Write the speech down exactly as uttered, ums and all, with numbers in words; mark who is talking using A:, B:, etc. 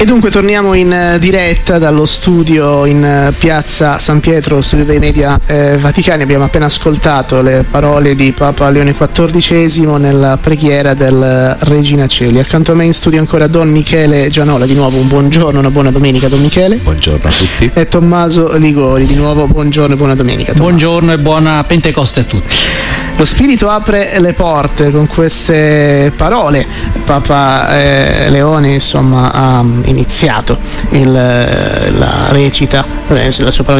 A: E dunque torniamo in diretta dallo studio in piazza San Pietro, studio dei media eh, vaticani. Abbiamo appena ascoltato le parole di Papa Leone quattordicesimo nella preghiera del Regina Coeli. Accanto a me in studio ancora Don Michele Gianola, di nuovo un buongiorno, una buona domenica Don Michele.
B: Buongiorno a tutti.
A: E Tommaso Ligori, di nuovo buongiorno e buona domenica Tommaso.
C: Buongiorno e buona Pentecoste a tutti.
A: Lo Spirito apre le porte con queste parole. Papa eh, Leone insomma ha iniziato il, la recita, la sua parola